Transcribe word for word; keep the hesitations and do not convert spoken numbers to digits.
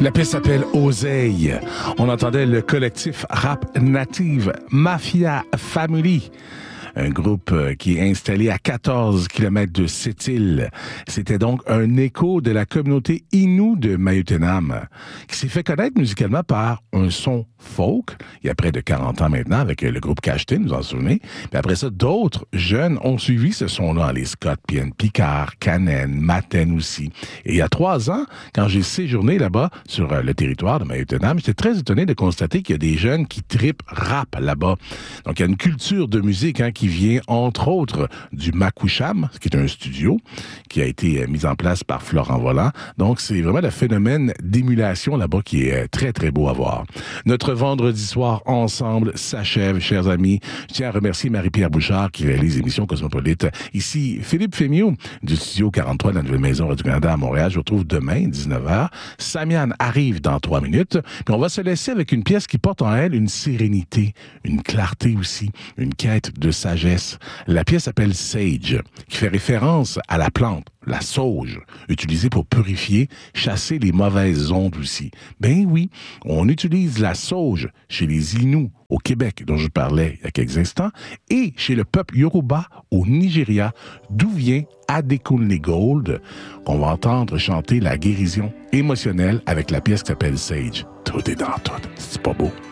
La pièce s'appelle Oseille. On entendait le collectif rap native Mafia Family. Un groupe qui est installé à quatorze kilomètres de Sept-Îles. C'était donc un écho de la communauté Innu de Mayotenam, qui s'est fait connaître musicalement par un son folk, il y a près de quarante ans maintenant, avec le groupe Cachetin, vous en souvenez. Puis après ça, d'autres jeunes ont suivi ce son-là, les Scott, P N Picard, Canen, Maten aussi. Et il y a trois ans, quand j'ai séjourné là-bas, sur le territoire de Mayotenam, j'étais très étonné de constater qu'il y a des jeunes qui tripent rap là-bas. Donc, il y a une culture de musique hein, qui qui vient, entre autres, du Makoucham, qui est un studio qui a été mis en place par Florent Volant. Donc, c'est vraiment le phénomène d'émulation là-bas qui est très, très beau à voir. Notre vendredi soir ensemble s'achève, chers amis. Je tiens à remercier Marie-Pierre Bouchard qui réalise l'émission Cosmopolite. Ici, Philippe Fémiot du studio quarante-trois de la Nouvelle Maison Radio-Canada à Montréal. Je vous retrouve demain, dix-neuf heures. Samian arrive dans trois minutes. Puis on va se laisser avec une pièce qui porte en elle une sérénité, une clarté aussi, une quête de sagesse. La pièce s'appelle Sage, qui fait référence à la plante, la sauge, utilisée pour purifier, chasser les mauvaises ondes aussi. Ben oui, on utilise la sauge chez les Inuits au Québec, dont je parlais il y a quelques instants, et chez le peuple Yoruba au Nigeria, d'où vient Adekunle Gold, qu'on va entendre chanter la guérison émotionnelle avec la pièce qui s'appelle Sage. Tout est dans tout, c'est pas beau.